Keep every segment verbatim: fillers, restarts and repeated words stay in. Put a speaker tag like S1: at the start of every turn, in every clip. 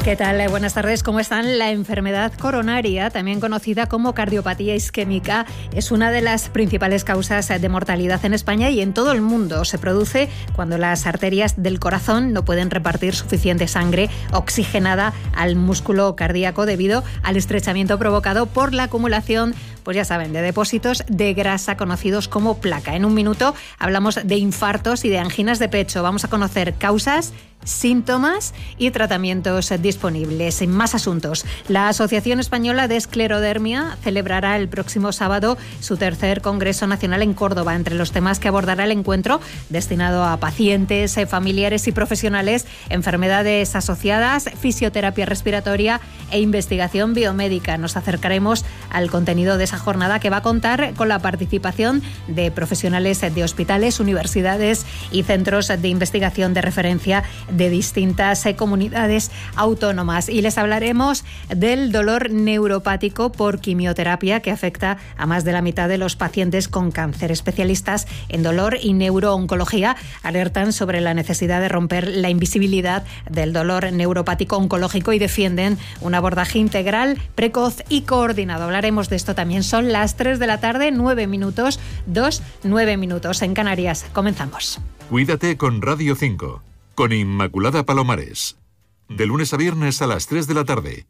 S1: ¿Qué tal? Buenas tardes, ¿cómo están? La enfermedad coronaria, también conocida como cardiopatía isquémica, es una de las principales causas de mortalidad en España y en todo el mundo. Se produce cuando las arterias del corazón no pueden repartir suficiente sangre oxigenada al músculo cardíaco debido al estrechamiento provocado por la acumulación, pues ya saben, de depósitos de grasa conocidos como placa. En un minuto hablamos de infartos y de anginas de pecho. Vamos a conocer causas, síntomas y tratamientos disponibles. En más asuntos, la Asociación Española de Esclerodermia celebrará el próximo sábado su tercer Congreso Nacional en Córdoba. Entre los temas que abordará el encuentro, destinado a pacientes, familiares y profesionales, enfermedades asociadas, fisioterapia respiratoria e investigación biomédica. Nos acercaremos al contenido de esa jornada, que va a contar con la participación de profesionales de hospitales, universidades y centros de investigación de referencia de distintas comunidades autónomas. Y les hablaremos del dolor neuropático por quimioterapia, que afecta a más de la mitad de los pacientes con cáncer. Especialistas en dolor y neurooncología alertan sobre la necesidad de romper la invisibilidad del dolor neuropático oncológico y defienden un abordaje integral, precoz y coordinado. Hablaremos de esto también. Son las tres de la tarde, nueve minutos, dos, nueve minutos en Canarias. Comenzamos.
S2: Cuídate con Radio cinco. Con Inmaculada Palomares. De lunes a viernes a las tres de la tarde.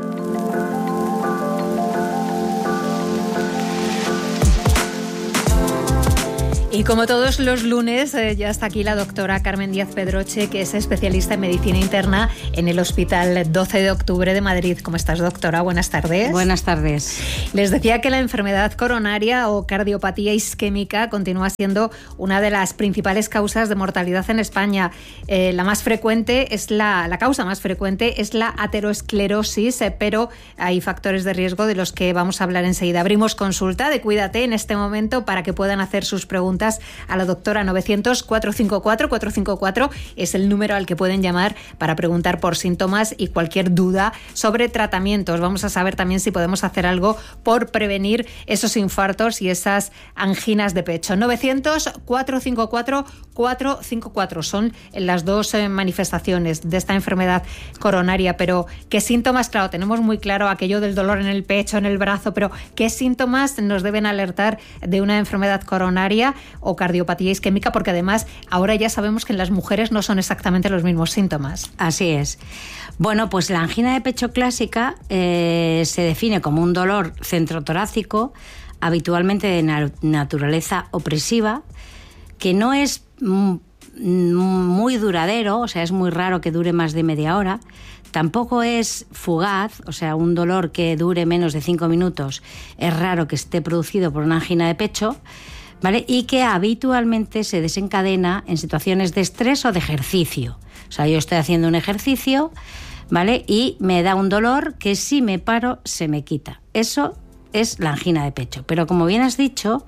S1: Y como todos los lunes, eh, ya está aquí la doctora Carmen Díaz Pedroche, que es especialista en medicina interna en el Hospital doce de octubre de Madrid. ¿Cómo estás, doctora? Buenas tardes.
S3: Buenas tardes.
S1: Les decía que la enfermedad coronaria o cardiopatía isquémica continúa siendo una de las principales causas de mortalidad en España. Eh, la más frecuente es la, la causa más frecuente es la aterosclerosis, eh, pero hay factores de riesgo de los que vamos a hablar enseguida. Abrimos consulta de Cuídate en este momento para que puedan hacer sus preguntas a la doctora. Novecientos, cuatrocientos cincuenta y cuatro, cuatrocientos cincuenta y cuatro es el número al que pueden llamar para preguntar por síntomas y cualquier duda sobre tratamientos. Vamos a saber también si podemos hacer algo por prevenir esos infartos y esas anginas de pecho. Novecientos, cuatrocientos cincuenta y cuatro, cuatrocientos cincuenta y cuatro son las dos manifestaciones de esta enfermedad coronaria. Pero ¿qué síntomas? Claro, tenemos muy claro aquello del dolor en el pecho, en el brazo, pero ¿qué síntomas nos deben alertar de una enfermedad coronaria o cardiopatía isquémica? Porque además ahora ya sabemos que en las mujeres no son exactamente los mismos síntomas.
S3: Así es. Bueno, pues la angina de pecho clásica eh, se define como un dolor centrotorácico, habitualmente de na- naturaleza opresiva, que no es m- muy duradero, o sea, es muy raro que dure más de media hora. Tampoco es fugaz, o sea, un dolor que dure menos de cinco minutos es raro que esté producido por una angina de pecho, ¿vale? Y que habitualmente se desencadena en situaciones de estrés o de ejercicio. O sea, yo estoy haciendo un ejercicio, ¿vale? Y me da un dolor que si me paro se me quita. Eso es la angina de pecho. Pero como bien has dicho,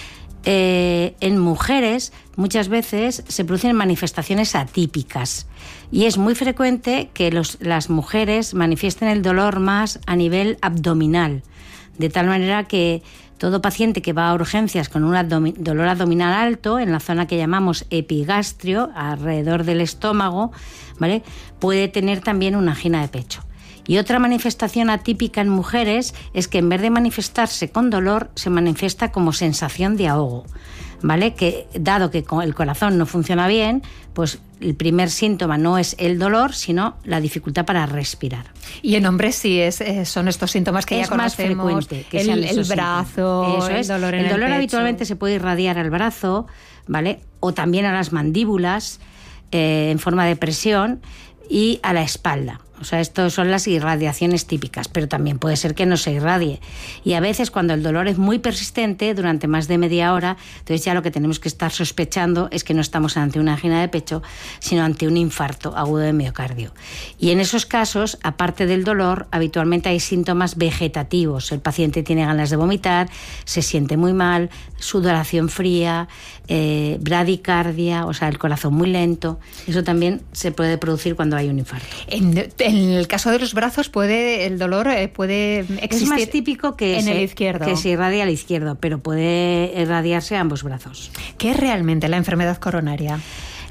S3: eh, en mujeres muchas veces se producen manifestaciones atípicas y es muy frecuente que los, las mujeres manifiesten el dolor más a nivel abdominal, de tal manera que todo paciente que va a urgencias con un abdomen, dolor abdominal alto, en la zona que llamamos epigastrio, alrededor del estómago, ¿vale?, puede tener también una angina de pecho. Y otra manifestación atípica en mujeres es que en vez de manifestarse con dolor, se manifiesta como sensación de ahogo, ¿vale? Que dado que el corazón no funciona bien, pues el primer síntoma no es el dolor, sino la dificultad para respirar.
S1: Y en hombres sí es, son estos síntomas que
S3: es
S1: ya conocemos,
S3: más frecuente, que
S1: el,
S3: sean
S1: el brazo,
S3: Eso
S1: el
S3: es.
S1: dolor en
S3: el
S1: el
S3: dolor
S1: pecho.
S3: habitualmente se puede irradiar al brazo, ¿vale?, o también a las mandíbulas eh, en forma de presión y a la espalda. O sea, estas son las irradiaciones típicas, pero también puede ser que no se irradie. Y a veces cuando el dolor es muy persistente, durante más de media hora, entonces ya lo que tenemos que estar sospechando es que no estamos ante una angina de pecho, sino ante un infarto agudo de miocardio. Y en esos casos, aparte del dolor, habitualmente hay síntomas vegetativos. El paciente tiene ganas de vomitar, se siente muy mal, sudoración fría, eh, bradicardia, o sea, el corazón muy lento. Eso también se puede producir cuando hay un infarto.
S1: En, en el caso de los brazos, puede el dolor eh, puede existir.
S3: Es más típico que
S1: en
S3: se,
S1: el izquierdo.
S3: que se irradia al izquierdo, pero puede irradiarse a ambos brazos.
S1: ¿Qué es realmente la enfermedad coronaria?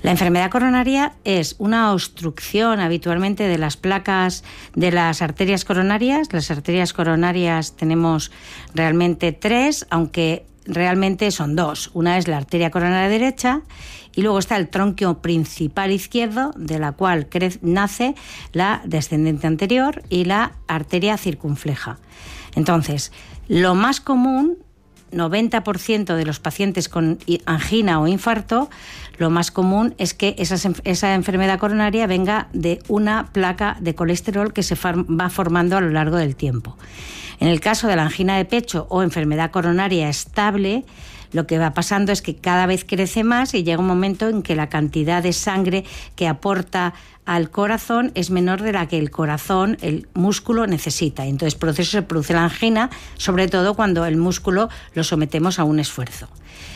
S3: La enfermedad coronaria es una obstrucción habitualmente de las placas de las arterias coronarias. Las arterias coronarias tenemos realmente tres, aunque realmente son dos. Una es la arteria coronaria derecha y luego está el tronquio principal izquierdo, de la cual crece, nace la descendente anterior y la arteria circunfleja. Entonces, lo más común, noventa por ciento de los pacientes con angina o infarto, lo más común es que esa, esa enfermedad coronaria venga de una placa de colesterol que se va formando a lo largo del tiempo. En el caso de la angina de pecho o enfermedad coronaria estable, lo que va pasando es que cada vez crece más y llega un momento en que la cantidad de sangre que aporta al corazón es menor de la que el corazón, el músculo, necesita. Entonces, por eso se produce la angina, sobre todo cuando el músculo lo sometemos a un esfuerzo.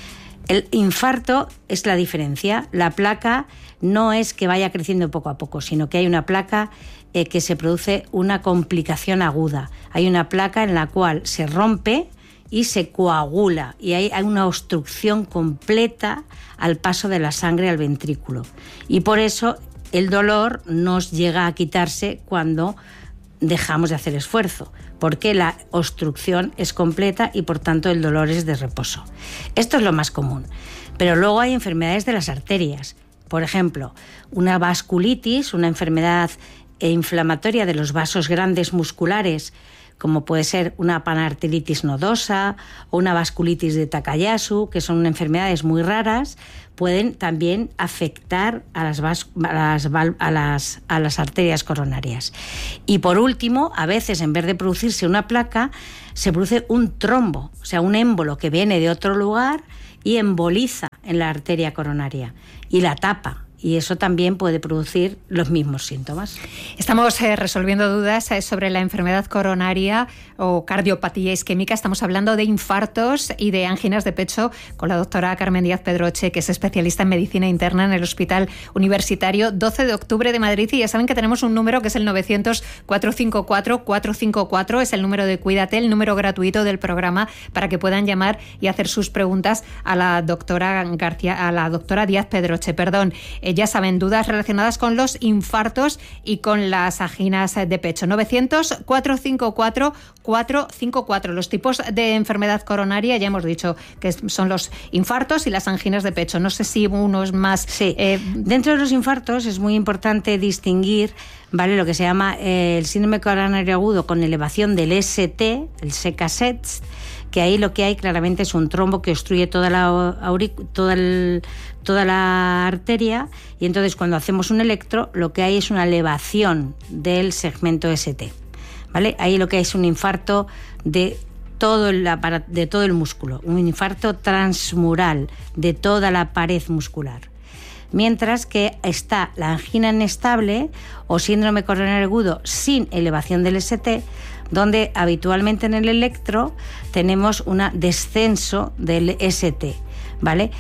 S3: El infarto es la diferencia. La placa no es que vaya creciendo poco a poco, sino que hay una placa eh, que se produce una complicación aguda. Hay una placa en la cual se rompe y se coagula y hay, hay una obstrucción completa al paso de la sangre al ventrículo. Y por eso el dolor nos llega a quitarse cuando dejamos de hacer esfuerzo, porque la obstrucción es completa y por tanto el dolor es de reposo. Esto es lo más común. Pero luego hay enfermedades de las arterias. Por ejemplo, una vasculitis, una enfermedad inflamatoria de los vasos grandes musculares, como puede ser una panarteritis nodosa o una vasculitis de Takayasu, que son enfermedades muy raras, pueden también afectar a las, vas- a las, a las, a las arterias coronarias. Y por último, a veces en vez de producirse una placa, se produce un trombo, o sea, un émbolo que viene de otro lugar y emboliza en la arteria coronaria y la tapa. Y eso también puede producir los mismos síntomas.
S1: Estamos eh, resolviendo dudas eh, sobre la enfermedad coronaria o cardiopatía isquémica. Estamos hablando de infartos y de anginas de pecho con la doctora Carmen Díaz Pedroche, que es especialista en medicina interna en el Hospital Universitario doce de octubre de Madrid. Y ya saben que tenemos un número que es el novecientos, cuatrocientos cincuenta y cuatro, cuatrocientos cincuenta y cuatro. Es el número de Cuídate, el número gratuito del programa para que puedan llamar y hacer sus preguntas a la doctora García, a la doctora Díaz Pedroche. Perdón. Ya saben, dudas relacionadas con los infartos y con las anginas de pecho. novecientos, cuatrocientos cincuenta y cuatro, cuatrocientos cincuenta y cuatro. Los tipos de enfermedad coronaria, ya hemos dicho que son los infartos y las anginas de pecho. No sé si uno es más...
S3: Sí, eh, dentro de los infartos es muy importante distinguir, ¿vale?, lo que se llama eh, el síndrome coronario agudo con elevación del S T, el S C A S E T S, que ahí lo que hay claramente es un trombo que obstruye toda la, auric- toda, el, toda la arteria, y entonces cuando hacemos un electro lo que hay es una elevación del segmento S T, ¿vale? Ahí lo que hay es un infarto de todo el, de todo el músculo, un infarto transmural de toda la pared muscular. Mientras que está la angina inestable o síndrome coronario agudo sin elevación del S T, donde habitualmente en el electro tenemos un descenso del S T, ¿vale?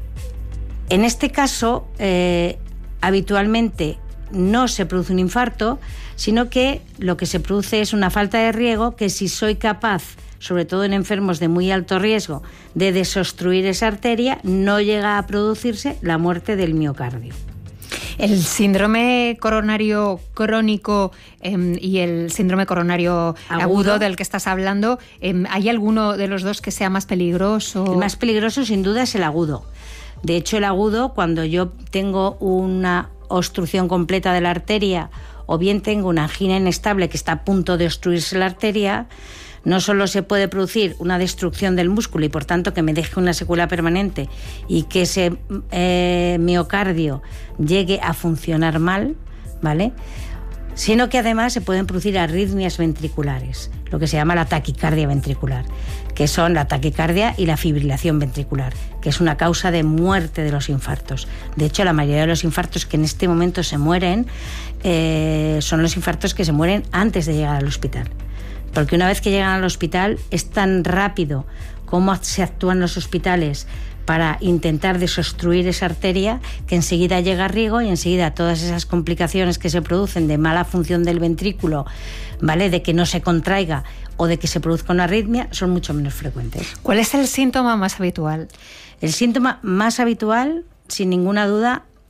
S3: En este caso, eh, habitualmente no se produce un infarto, sino que lo que se produce es una falta de riego que, si soy capaz, sobre todo en enfermos de muy alto riesgo, de desobstruir esa arteria, no llega a producirse la muerte del miocardio.
S1: El síndrome coronario crónico eh, y el síndrome coronario agudo, agudo del que estás hablando, eh, ¿hay alguno de los dos que sea más peligroso?
S3: El más peligroso sin duda es el agudo. De hecho, el agudo, cuando yo tengo una obstrucción completa de la arteria o bien tengo una angina inestable que está a punto de obstruirse la arteria, no solo se puede producir una destrucción del músculo y por tanto que me deje una secuela permanente y que ese eh, miocardio llegue a funcionar mal, ¿vale?, sino que además se pueden producir arritmias ventriculares, lo que se llama la taquicardia ventricular, que son la taquicardia y la fibrilación ventricular, que es una causa de muerte de los infartos. De hecho, la mayoría de los infartos que en este momento se mueren eh, son los infartos que se mueren antes de llegar al hospital. Porque una vez que llegan al hospital es tan rápido cómo se actúan los hospitales para intentar desobstruir esa arteria que enseguida llega riego y enseguida todas esas complicaciones que se producen de mala función del ventrículo, ¿vale?, de que no se contraiga o de que se produzca una arritmia, son mucho menos frecuentes.
S1: ¿Cuál es el síntoma más habitual?
S3: El síntoma más habitual, sin ninguna duda,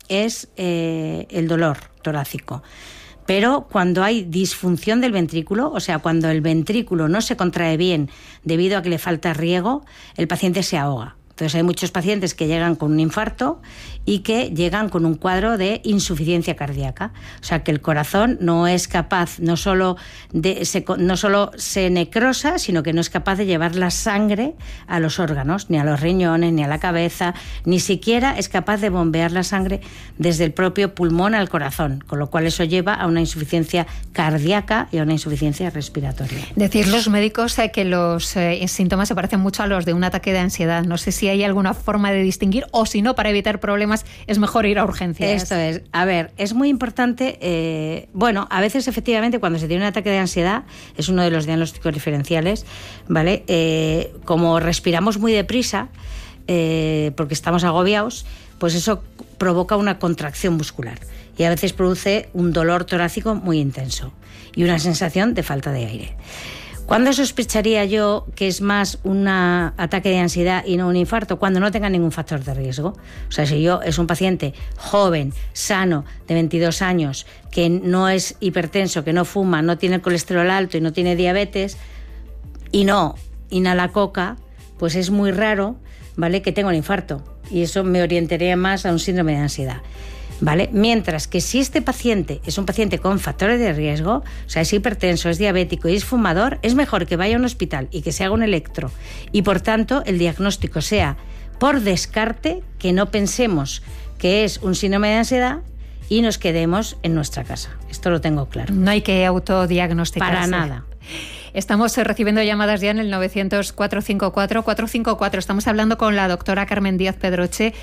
S3: es eh, el dolor torácico. Pero cuando hay disfunción del ventrículo, o sea, cuando el ventrículo no se contrae bien debido a que le falta riego, el paciente se ahoga. Entonces hay muchos pacientes que llegan con un infarto y que llegan con un cuadro de insuficiencia cardíaca. O sea, que el corazón no es capaz, no solo, de, se, no solo se necrosa, sino que no es capaz de llevar la sangre a los órganos, ni a los riñones, ni a la cabeza, ni siquiera es capaz de bombear la sangre desde el propio pulmón al corazón, con lo cual eso lleva a una insuficiencia cardíaca y a una insuficiencia respiratoria.
S1: Decir los médicos eh, que los eh, síntomas se parecen mucho a los de un ataque de ansiedad. No sé si hay alguna forma de distinguir, o si no, para evitar problemas es mejor ir a urgencias.
S3: Esto es, a ver, es muy importante, eh, bueno, a veces efectivamente cuando se tiene un ataque de ansiedad, es uno de los diagnósticos diferenciales, ¿vale? Eh, como respiramos muy deprisa, eh, porque estamos agobiados, pues eso provoca una contracción muscular y a veces produce un dolor torácico muy intenso y una sensación de falta de aire. ¿Cuándo sospecharía yo que es más un ataque de ansiedad y no un infarto? Cuando no tenga ningún factor de riesgo. O sea, si yo es un paciente joven, sano, de veintidós años, que no es hipertenso, que no fuma, no tiene el colesterol alto y no tiene diabetes, y no inhala coca, pues es muy raro, ¿vale?, que tenga un infarto. Y eso me orientaría más a un síndrome de ansiedad, ¿vale? Mientras que si este paciente es un paciente con factores de riesgo, o sea, es hipertenso, es diabético y es fumador, es mejor que vaya a un hospital y que se haga un electro y por tanto el diagnóstico sea por descarte, que no pensemos que es un síndrome de ansiedad y nos quedemos en nuestra casa. Esto lo tengo claro.
S1: No hay que autodiagnosticarse.
S3: Para nada.
S1: Estamos recibiendo llamadas ya en el novecientos, cuatrocientos cincuenta y cuatro, cuatrocientos cincuenta y cuatro. Estamos hablando con la doctora Carmen Díaz Pedroche,